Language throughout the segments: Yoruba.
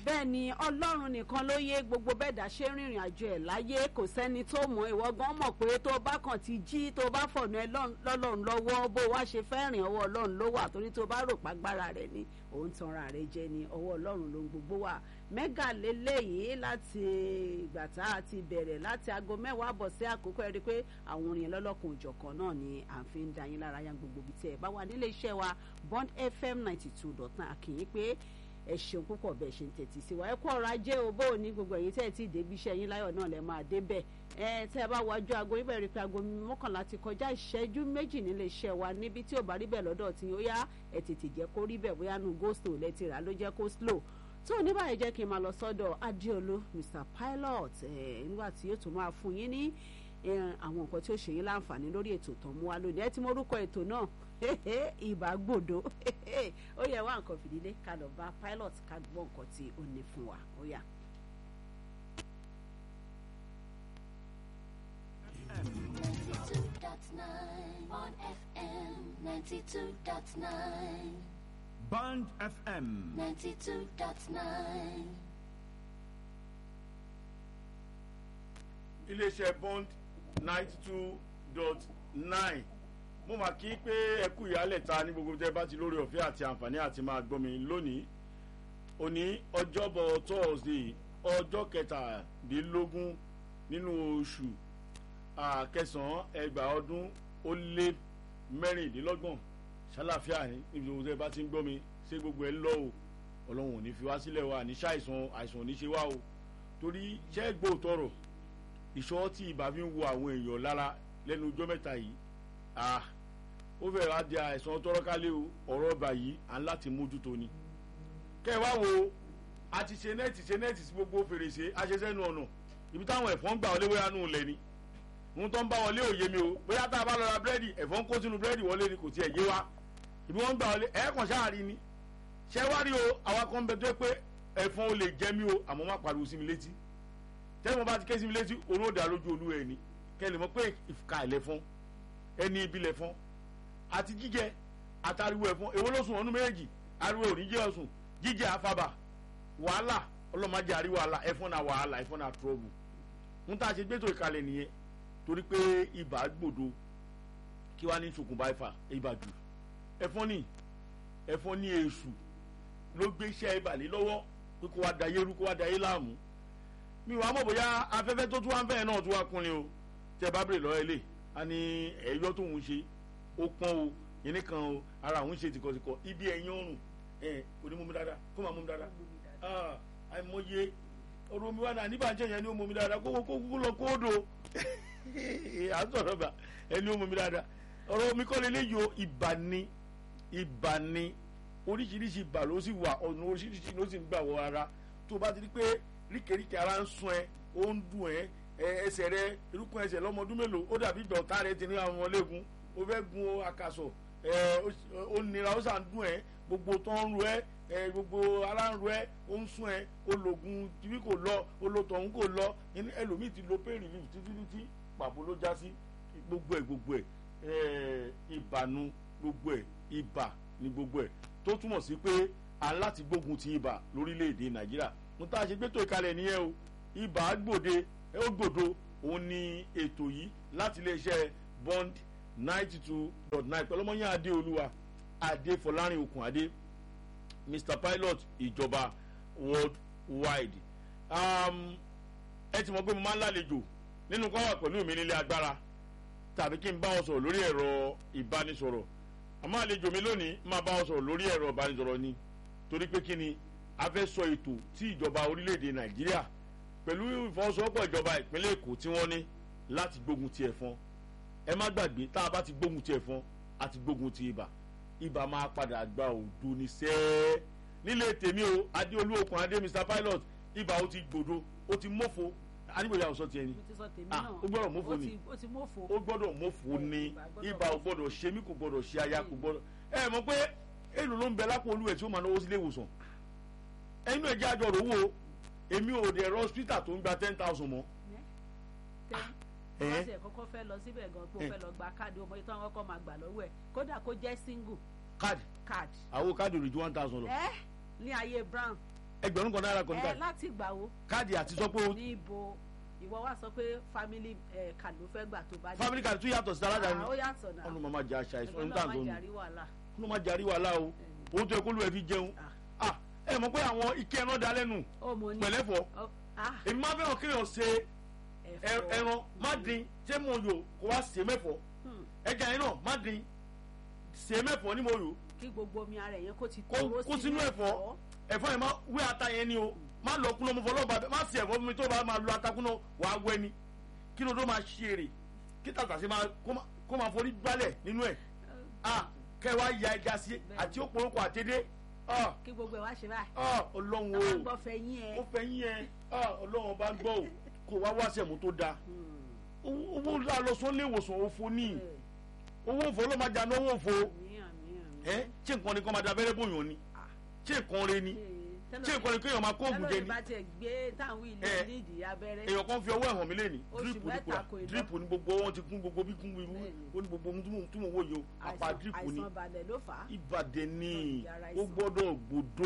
bẹ́ẹ̀ ni ọlọ́run nìkan ló yé gbogbo bẹ́ẹ̀dá ṣe rìnrìn àjò ẹ̀ láyé kò sẹ́ni tó mọ̀ ìwọ gan mọ̀ pé tó bá kàn ti jí tó bá fọ̀nà ẹ lọ́lọ́run lọ́wọ́ bó wá ṣe fẹ́ rìn ọwọ́ ọlọ́run ló wà torí tó bá rò pàgbára rẹ̀ ni òun tanra rẹ̀ jẹ ni ọwọ́ ọlọ́run ló ń gbogbo wà mẹ́gà lélẹ́yìí láti ìgbà tá a ti bẹ̀rẹ̀ láti aago 10 bọ̀ sí àkókò ẹ rí i pé àwọn orin ẹlọ́lọ́kùn òjọ̀kan náà ni à ń fi ń da yín lára yá gbogbo ibi tí ẹ bá wà nílé iṣẹ́ wa Bond FM 92.9 àkìyí pé ẹ ṣeun púpọ̀ bẹ́ẹ̀ ṣe ń tẹ̀tí sí wa ẹ kú ọ̀rọ̀ ajé o bó ní gbogbo ẹ̀yin tẹ́ ẹ ti débi iṣẹ́ yín láyọ̀ náà lẹ máa débẹ̀ tẹ́ ẹ bá wájú aago yín bẹ̀rẹ̀ pé aago 11 ti kọjá ìṣẹ́jú méjì nílé iṣẹ́ wa níbi tí ò bá rí bẹ́ẹ̀ lọ́dọ̀ tí ó yá ẹ tètè jẹ́ kó rí bẹ́ẹ̀ bóyá nu go slow lẹ ti rà ló jẹ́ kó slow tó ní báyìí jẹ́ kí n máa lọ sọ́dọ̀ Adéolú Mr Pilot nígbà tí yóò tún máa fún yín ní àwọn nǹkan tí ó ṣe yín láǹfààní lórí ètò tó mú wa lónìí ẹ ti mọ orúkọ ètò náà ìbá gbòdo ó yẹ wá nǹkan fìdílé ká lọ bá Pilot ká gbọ́ nǹkan tí ó ní fún wa ó yá. Bond FM 92.9. iléeṣẹ́ Bond 92.9 mo máa kí pé ẹ kú ìyálẹ̀ta ní gbogbo tẹ́ bá ti lórí ọ̀fẹ́ àti àǹfààní àti máa gbọ́ mi lónìí òní ọjọ́bọ̀ Thursday ọjọ́ 17 nínú oṣù kẹsàn-án ẹgbàá ọdún ó lé mẹ́rìndínlọ́gbọ̀n ṣàlàfíà ní níbi gbogbo tẹ́ bá ti ń gbọ́ mi ṣé gbogbo ẹ lọ o Ọlọ́run ò ní fi wá sílẹ̀ wa ní àìsàn ò ní ṣe wá o torí ṣẹ́ gbòòtọ̀rọ̀ ìṣọ́ tí ibà fi ń wo àwọn èèyàn lára lẹ́nu ọjọ́ mẹ́ta yìí ó fẹ́ wá di àìsàn tọ́rọ́kálẹ̀ ọ̀rọ̀ ọba yìí à ń láti mójútó ni. kẹ́ ẹ wá wo a ti ṣe nẹ́ẹ̀tì sí gbogbo fèrèsé aṣẹ́sẹ́nu ọ̀nà ibi táwọn ẹ̀fọn gbà wọlé wẹ́yà nù lẹ̀ ni ohun tó ń bá wọlé òye mi o bóyá tá a bá lọ ra búrẹ́dì ẹ̀fọn kó sínú búrẹ́dì wọlé ni kò tiẹ̀ yé wa ibi wọ́n gbà wọlé ẹ̀ẹ́kàn sáàrí ni ṣé wá rí o àwa kan bẹ tó pé ẹ̀fọn ò lè jẹ mí o àmọ́ má pariwo sí mi létí tẹ́lẹ̀ mo bá ti ké sí mi létí olóòdà lójú olú ẹ̀ ni kẹ́ lè mọ̀ pé ìfúkà ẹ̀lẹ́fọn ẹni ibi lẹ̀fọn àti jíjẹ àtàríwò ẹ̀fọn èwo ló sùn ọdún méjì ariwo òníjẹ́ ọ̀sùn jíjẹ àfàbà wàhálà ọlọ́mọdé àrí wàhálà ẹ̀fọn náà wàhálà ẹ̀fọn náà trọ́bù ń tà ṣe gbẹ́tò ìkàlẹ̀ nìyẹn torí pé ibà gbòdo kí wàá ní ṣokùnbá ibà jù ẹ̀fọn ní èṣù ló gbé iṣẹ́ ibà lé lọ́wọ́ pé kó wá da yérú kó wá da yé láàmú mi wàá mọ̀ bóyá afẹ́fẹ́ tó tún wá ń fẹ́ náà tún wá kún ni o tẹ́ bá bèrè lọ́wọ́ ilé a ní ẹ̀yọ́ tó ń ṣe ó pọ́n o yìnyín kan o ara òun ṣe tìkọ̀tìkọ̀ ibi ẹ̀yìn ọrùn kò ní mú mi dáadáa kó máa mú mi dáadáa àìmọye ọ̀rọ̀ omi wà náà níbàjẹ́ yẹn ni ó mú mi dáadáa kó lọ kóódò à ń sọ̀rọ̀ bá ẹni ó mú mi dáadáa ọ̀rọ̀ omi kọ́ lélẹ́ yọ ibà ni oríṣiríṣi ibà ló sì wà ọ̀nà oríṣiríṣi ló sì ń gbà wọ ara tó bá ti rí pé ríkèríkè ara ń sun ẹ ó ń dùn ẹ ẹsẹ̀ rẹ irúkún ẹsẹ̀ lọ́mọdún mélòó ó dàbí ìgbà ọ̀tá rẹ ti ní àwọn ọlẹ́gun ó fẹ́ gun akasọ̀ ó nira ó sàn dùn ẹ gbogbo tó ń ru ẹ gbogbo ara ń ru ẹ ó ń sun ẹ ó lògùn tìbí kò lọ ó lo tọ̀hún kò lọ ẹlòmíì ti lo pain relief títí pàbó ló já sí gbogbo ẹ ìbànú gbogbo ẹ ibà ní gbogbo ẹ tó túmọ̀ sí pé aláti gbógun ti ibà lórílẹ̀‐èdè Nàìjíríà mo tá a ṣe gbé tó ìkalẹ̀ nìyẹn o ibà gbòde ó gbòdo òun ni ètò yìí láti iléeṣẹ́ Bond 92.9 pẹ̀lú ọmọ yẹn Adéolúwa Adéfọlárin Okùn Adé Mr Pilot ìjọba worldwide ẹ ti mọ̀ pé mo máa ń lálejò nínú kọ́ wà pẹ̀lú mi nílé agbára tàbí kí n bá wọn sọ̀rọ̀ lórí ẹ̀rọ ìbánisọ̀rọ̀ àmọ́ àlejò mi lónìí máa bá wọn sọ̀rọ̀ lórí ẹ̀rọ ìbánisọ̀rọ̀ ni torí pé kí ni a fẹ́ sọ ètò tí ìjọba orílẹ̀-èdè Nàìjíríà pẹ̀lú ìfọwọ́sowọ́pọ̀ ìjọba ìpínlẹ̀ Èkó tí wọ́n ní láti gbógun ti ẹ̀fọn ẹ má gbàgbé tá a bá ti gbógun ti ẹ̀fọn àti gbógun ti ibà máa padà gba òdo ní sẹ́ẹ́ nílé tèmi o Adéolú Okùn Adé Mr Pilot ibà ó ti gbòdo ó ti mófo anígbòyà ọ̀sọ́ tiẹ̀ ni ó gbọ́dọ̀ mófo ni ó gbọ́dọ̀ mófo ni ibà ò gbọ́dọ̀ ṣe mí kò gbọ́dọ̀ ṣe aya kò gbọ́dọ̀ ẹ mọ̀ pé èlò ló ń bẹ lápò olú ẹ̀ tí ó máa náwó sílé ìwòsàn ẹnu ẹ̀ jẹ́ àjọ òwò èmi ò dẹ̀ rọ hospital tó ń gba 10,000 mọ́. wọ́n ti ẹ̀ kọ́kọ́ fẹ́ lọ síbẹ̀ gan pé ó fẹ́ lọ gba káàdì ọmọ ìtàn ọkọ̀ máa gbà lọ́wọ́ ẹ̀ kódà kó jẹ́ single. káàdì àwọn káàdì ò lè ju 1,000 lọ. ní ayé brown ẹgbẹ̀rún kan náírà kan ní káàdì. láti gbà wo. káàdì àti sọ pé. ní ibo ìwọ wá sọ pé family card ló fẹ́ gbà tó bá dé. family card tún yàtọ̀ sí aládàáni. ó yàtọ̀ náà. ọ̀nà màmá jà àṣà ìsọ̀rọ̀ níta tó ní. ọ̀nà má jarí wàhálà o owó tó yẹ kó lù ẹ fi jẹun. ẹ mọ̀ pé àwọn ike ẹran da lẹ́nu pẹ̀lẹ́fọ̀ èmi máa fẹ́ràn kéèyàn ṣe ẹran má dín ṣé mo yò kó wá ṣe mẹ́fọ̀ ẹja yẹn náà má dín ṣe mẹ́fọ̀ ní mo yò. kí gbogbo omi ara yẹn kó ti kó sínú ẹ̀fọ́ yẹn má wé ata yẹn ni o má lọ kúnná mo fọlọ́ bá má ṣe ẹ̀fọ́ fún mi tó bá máa lọ ata kúnná wàá wẹ́ ni kí ló dó máa ṣe èrè kí tàtàṣe kó máa forí gbálẹ̀ nínú ẹ̀ kẹ́ wá ya ẹja sí àti òpòròkò àtẹ́dẹ́. kí gbogbo ẹ wá ṣe báyìí. ọlọ́run o ó fẹ́ yín ẹ. ó fẹ́ yín ẹ ọlọ́run ọba gbọ́ o kó wá wá sẹ̀mú tó dáa. owó ńlá lọ sọ léwòsàn òfo ní owó òfo ló máa jáde owó òfo. ṣé nǹkan ni kò máa da abẹ́rẹ́ bòyàn ni ṣé nǹkan rẹ ni ṣé nǹkan ni kéèyàn máa kó oògùn jẹ ni. èèyàn kan fi ọwọ́ ẹ̀hàn mi lé ní dírípù ní gbogbo wọn ti kún gbogbo bí kún irú ó ní gbogbo tí mo wò yìí o àpá dírípù ni ìbàdàn ni ó gbọ́dọ̀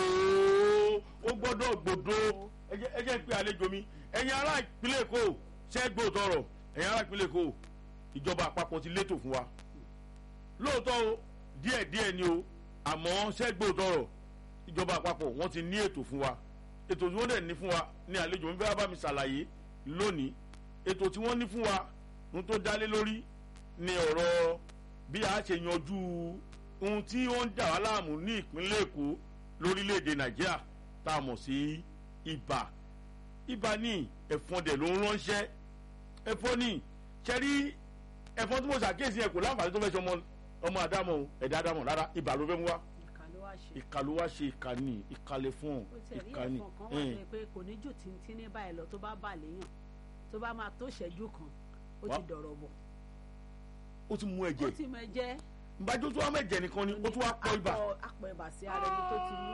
gbòdó ẹ jẹ́ pé àlejò mi ẹ̀yin ará ìpínlẹ̀ Èkó ṣẹ́gbó tọrọ ẹ̀yin ará ìpínlẹ̀ Èkó ìjọba àpapọ̀ ti létò fún wa lóòótọ́ o díẹ̀díẹ̀ ni o àmọ́ ṣẹ́gbó tọrọ ìjọba àpapọ̀ wọ́n ti ní ètò fún wa ètò tí wọ́n dẹ̀ ní fún wa ní àlejò ń fẹ́ bá mi ṣàlàyé lónìí ètò tí wọ́n ní fún wa ohun tó dálé lórí ni ọ̀rọ̀ bí a ṣe yanjú ohun tí ó ń dà wá láàmú ní ìpínlẹ̀ Èkó lórílẹ̀‐èdè Nàìjíríà tá a mọ̀ sí ibà ní ẹ̀fọn dẹ̀ ló ń ránṣẹ́ ẹ̀fọn ní ṣẹ́rí ẹ̀fọn tí mo ṣàkíyèsí ẹ̀ kò láǹfààní tó fẹ́ ṣe ọmọ àdámọ̀ ẹ̀dá àdámọ̀ rárá ibà ló fẹ́ mú wa ìkà ló wá ṣe ìkànnì ìkàlẹ̀ fún ìkànnì. ó ti rí ẹ̀fọn kan wà pé kò ní jù tíntín ní báyìí lọ tó bá bà léèyàn tó bá máa tó ṣẹ́jú kan ó ti dọ̀rọ̀ bọ̀. ó ti mú ẹ̀jẹ̀. ó ti mú ẹ̀jẹ̀. ìbájú tó wá mẹ́jẹ̀ nìkan ni ó tún wá pọ̀ ibà. apọ̀ ibà sí ara ẹni tó ti mú.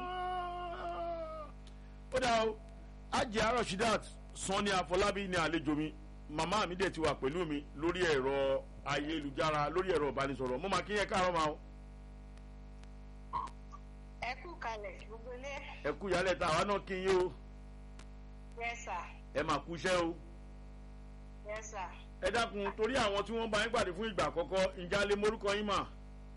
ó dà o Hajiya Rasheedat Sanni Afọlábí ni àlejò mi màmá mi dẹ̀ ti wà pẹ̀lú mi lórí ẹ̀rọ ayélujára lórí ẹ̀rọ ìbánisọ̀rọ̀ mo máa kí yẹn káàárọ̀ máa o. ẹ kú kalẹ̀ gbogbo ilé. ẹ kú yálẹ̀ tá àwa náà kí yín o. yes sir. ẹ máa kú iṣẹ́ o. yes sir. ẹ dákun torí àwọn tí wọ́n bá yín pàdé fún ìgbà àkọ́kọ́ ǹjẹ́ a lè morúkọ yín mà.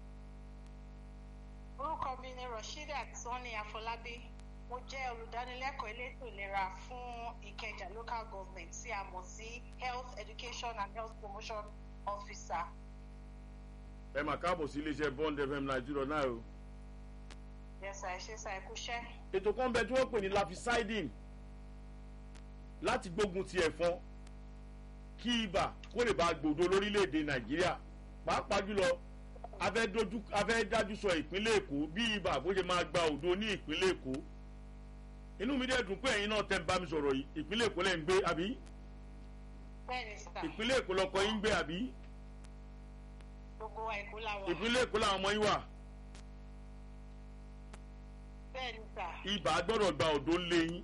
orúkọ mi ni Rasheedat Sanni Afọlábí mo jẹ́ olùdánilẹ́kọ̀ọ́ elétò ìlera fún Ìkẹjà local government tí a mọ̀ sí health education and health promotion officer. ẹ mà káàbọ̀ sí iléeṣẹ́ Bond FM Nàìjíríà náà o. yes sir ẹ ṣe sá ẹ kú iṣẹ́. ètò kan bẹ tí wọ́n pè ní Laficidin láti gbógun ti ẹ̀fọn kí ibà kó lè bá gbòdo lórílẹ̀‐èdè Nàìjíríà pàápàá jùlọ afẹ́ dájú sọ ìpínlẹ̀ Èkó bí ibà bó ṣe máa gba òdo ní ìpínlẹ̀ Èkó inú mi dẹ̀ dùn pé ẹ̀yin náà tẹ́ ń bá mi sọ̀rọ̀ yìí ìpínlẹ̀ Èkó lẹ́ ń gbé àbí. bẹ́ẹ̀ni sà. ìpínlẹ̀ Èkó lọkọ yín gbé àbí. gbogbo wa Èkó la wà. ìpínlẹ̀ Èkó làwọn ọmọ yín wà. bẹ́ẹ̀ni sà. ibà gbọ́dọ̀ gba òdo lé yín.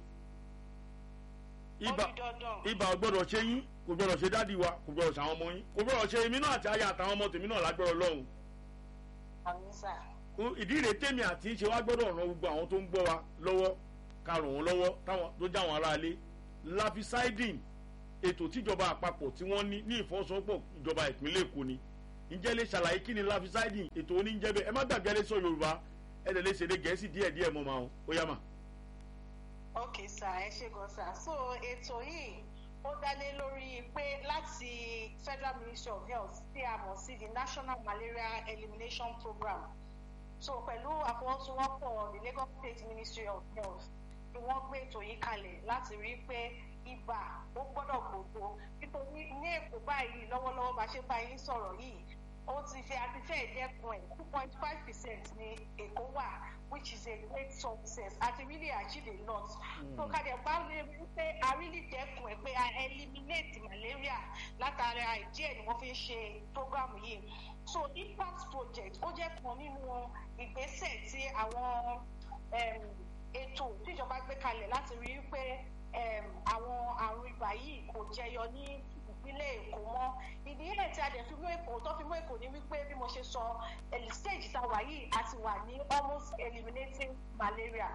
ibà gbọ́dọ̀ ṣe yín kò gbọ́dọ̀ ṣe dádì wa kò gbọ́dọ̀ ṣe àwọn ọmọ yín kò gbọ́dọ̀ ṣe èmi náà àti aya àtàwọn ọmọ tèmi náà lágbọ́dọ̀ lọ́hùn. àmín sà. ìdí rèé tèmi àti ṣe wá gbọ́dọ̀ ràn gbogbo àwọn tó ń gbọ́ wa lọ́wọ́ ká ràn wọ́n lọ́wọ́ táwọn tó já wọn aráalé Laficidin ètò tíjọba àpapọ̀ tí wọ́n ní ìfọwọ́sowọ́pọ̀ ìjọba ìpínlẹ̀ Èkó ni ǹjẹ́ lè ṣàlàyé kí ni Laficidin ètò oníjẹ́ bẹ́ẹ̀ ẹ má gbàgbé ẹ lè sọ Yorùbá ẹ lè ṣèdè Gẹ̀ẹ́sì díẹ̀díẹ̀ mọ́ máa ó yá mà. ok sà ẹ ṣe gan sà so ètò yìí ó dálé lórí pé láti Federal Ministry of Health tí a mọ̀ sí the National Malaria Elimination Program so pẹ̀lú àfọwọ́sowọ́pọ̀ the Lagos State Ministry of Health ni wọ́n gbé ètò yìí kalẹ̀ láti rí pé ibà ó gbọ́dọ̀ gbogbo nítorí ní Èkó báyìí lọ́wọ́lọ́wọ́ bá ṣe bá yín sọ̀rọ̀ yìí ó ti fi àtifẹ́ ìdẹ́kun ẹ̀ 2.5% ní Èkó wà which is a great success àti really achieve a lot so kàdé bá lè rí pé a really dẹ́kun ẹ̀ pé a eliminate malaria látara àìdí ẹ̀ ni wọ́n fi ń ṣe program yìí so impact project ó jẹ́ kan nínú ìgbésẹ̀ tí àwọn ètò tíjọba gbé kalẹ̀ láti rí pé àwọn àrùn ibà yìí kò jẹyọ ní ìpínlẹ̀ Èkó mọ́ ìdí ilẹ̀ tí a dẹ̀ fi mú Èkó tó fi mú Èkó ní wípé bí mo ṣe sọ stage tá a wà yìí a ti wà ní almost eliminating malaria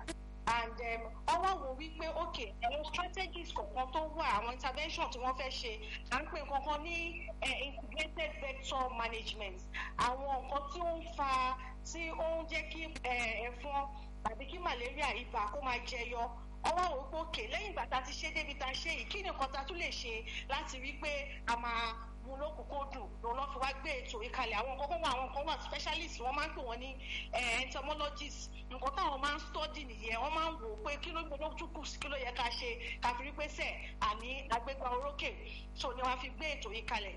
and ọwọ́ wo wípé okay àwọn strategies kọ̀ọ̀kan tó wà àwọn intervention tí wọ́n fẹ́ ṣe à ń pè kankan ní integrated vector management àwọn nǹkan tí ó ń fa tí ó ń jẹ́ kí ẹ̀fọn tàbí kí malaria ibà kó máa jẹyọ ọwọ́ wo pé okay lẹ́yìn ìgbà tá a ti ṣe débi tá a ṣe yìí kí ni nǹkan tá a tún lè ṣe láti rí pé a máa mú lókùnkúndùn lòun lọ́ fi wá gbé ètò ìkàlẹ̀ àwọn nǹkan wà specialist wọ́n máa ń pè wọ́n ní entomologist nǹkan táwọn máa ń study nìyẹn wọ́n máa ń wò ó pé kí ló tún kù sí kí ló yẹ ká ṣe ká fi rí pé sẹ̀ àní agbégbá orókè so ni wọ́n fi gbé ètò ìkàlẹ̀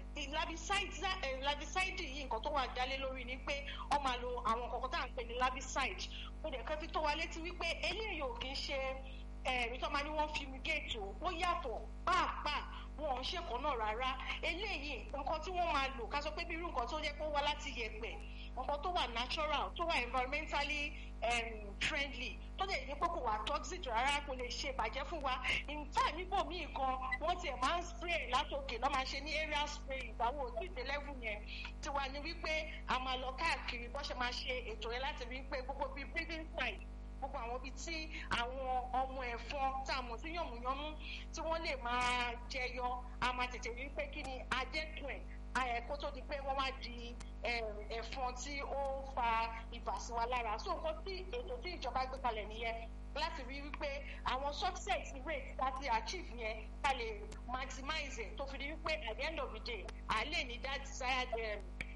larvicide yìí nǹkan tó wà dálé lórí ni pé wọ́n máa lo àwọn nǹkan tá à ń pè ní larvicide ó dẹ̀ kẹ́ fi tó wa létí wípé eléyìí ò kì í ṣe ìtọ́ máa ní wọ́n fumigate ó yàtọ̀ pàápàá wọn ò ń ṣèkọ́ náà rárá eléyìí nǹkan tí wọ́n máa lò ká sọ pé bí irú nǹkan tó jẹ́ pé ó wá láti yẹ̀pẹ̀ nǹkan tó wà natural tó wà environmentally friendly tó dẹ̀ ní pé kò wà toxic rárá kò lè ṣe ìbàjẹ́ fún wa in fact níbò míì gan wọ́n tiẹ̀ máa ń spray látòkè lọ́ máa ṣe ní area spray ìgbàwó òtún ìdẹ́lẹ́vù yẹn tiwa ni wípé a máa lọ káàkiri bó ṣe máa ṣe ètò yẹn láti rí pé gbogbo bíi breathing site gbogbo àwọn ibi tí àwọn ọmọ ẹ̀fọn tá a mọ̀ sí yànmùyánmú tí wọ́n lè máa jẹyọ a máa tètè rí pé kí ni adẹ́kùn ẹ̀ kó tó di pé wọ́n wá di ẹ̀fọn tí ó ń fa ibà sí wa lára so nǹkan tí ètò tí ìjọba gbé kalẹ̀ nìyẹn láti rí wípé àwọn success rate láti achieve yẹn ká lè maximize tó fi di wípé at the end of the day à lè ní that desired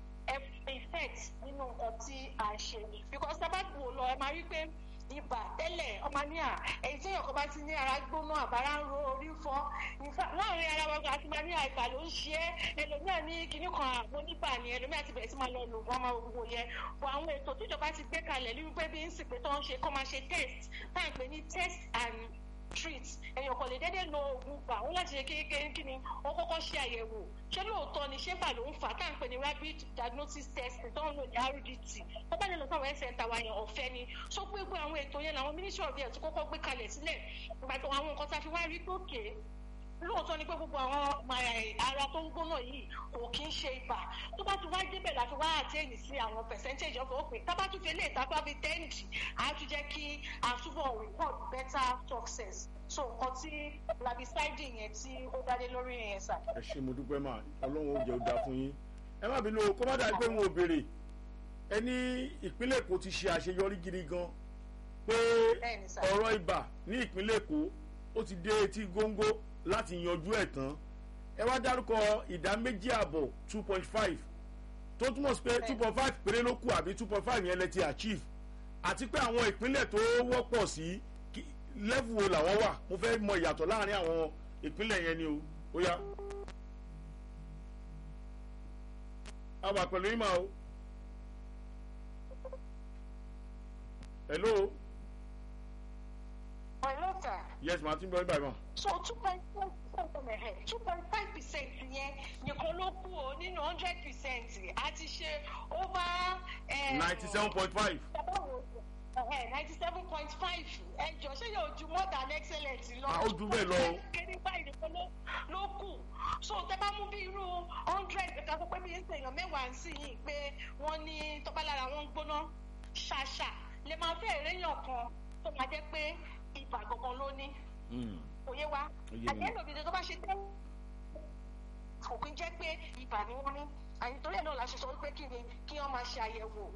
effect nínú nǹkan tí à ń ṣe because tá a bá wò lọ ẹ máa rí pé ibà tẹ́lẹ̀ ọmọ ní èyí tí èèyàn kan bá ti ní ara gbóná àbára ń ro orí fọ́ láàrin ara wọn àti máa ní àìgbà ló ń ṣe é ẹlòmíà ní kinní kan àgbo nígbà ni ẹlòmíà ti bẹ̀rẹ̀ sí máa lọ lò wọ́n máa wò yẹn bọ̀ àwọn ètò tíjọba ti gbé kalẹ̀ ní wípé bí ń sì pé tó ń ṣe kó máa ṣe test táà ń pè ní test and treat èèyàn kan lè dédé lo oògùn gbà wọn láti ṣe kékeré kí ni wọn kọ́kọ́ ṣe àyẹ̀wò ṣé lóòótọ́ ni ṣé bà ló ń fà tá à ń pè ní rapid diagnosis test tó ń lò ní RDT tó bá lè lọ sáwọn ẹsẹ̀ ìtawà yẹn ọ̀fẹ́ ni so gbogbo àwọn ètò yẹn làwọn ministry of health kọ́kọ́ gbé kalẹ̀ sílẹ̀ ìgbà tó àwọn nǹkan tá a fi wá rí gòkè lóòótọ́ ni pé gbogbo àwọn ara tó ń gbóná yìí kò kí ń ṣe ibà tó bá ti wá débẹ̀ láti wá àtẹ́yìn sí àwọn percentage of òpin tá bá tún fi lè tábà fi tẹ́ǹdì á tún jẹ́ kí àtúbọ̀ report better success so nǹkan tí larvicide yẹn tí ó dádé lórí yẹn sà. ẹ ṣe mo dúpẹ́ mà ọlọ́run ó jẹ́ ó dáa fún yín ẹ má bínú kó má dà pé wọn ò béèrè ẹ ní ìpínlẹ̀ Èkó ti ṣe àṣeyọrí gidi gan pé ọ̀rọ̀ ibà ní ìpínlẹ̀ Èkó ó ti dé etí góńgó láti yanjú ẹ̀ tán ẹ wá dárúkọ ìdá 2.5 tó túmọ̀ sí pé 2.5 péré ló kù àbí 2.5 yẹn lẹ ti achieve àti pé àwọn ìpínlẹ̀ tó wọ́pọ̀ sí level wo làwọn wà mo fẹ́ mọ ìyàtọ̀ láàrin àwọn ìpínlẹ̀ yẹn ni ó yá. a wà pẹ̀lú yín mà o. hello. hello sir. yes màá tún bọ́ ibà mọ́. so 2.5% yẹn nìkan ló kù ó nínú 100% a ti ṣe over 97.5. 97.5 ẹjọ ṣé yóò ju more than excellent lọ. ó ju bẹ́ẹ̀ lọ. kéde báyìí nìkan ló kù so tẹ bá mú bí irú 100 ká sọ pé bí èèyàn mẹ́wàá ń sìn yìí pé wọ́n ní tọ́pá lára wọn ń gbóná ṣàṣà lè máa fẹ́ èèyàn kan tó máa jẹ́ pé ibà gangan ló ní. òye wa àjẹ́lò òbí tó bá ṣe tẹ́ kò kí ń jẹ́ pé ibà ni wọ́n ní àyìn torí ẹ̀ náà la ṣe sọ wípé kí wọ́n máa ṣe àyẹ̀wò